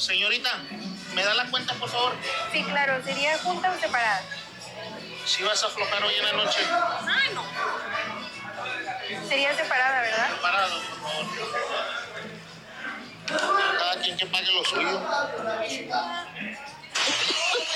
Señorita, ¿me da la cuenta, por favor? Sí, claro. ¿Sería junta o separada? Si vas a aflojar hoy en la noche. Ay, no. Sería separada, ¿verdad? Separado, por favor. Cada quien que pague lo suyo.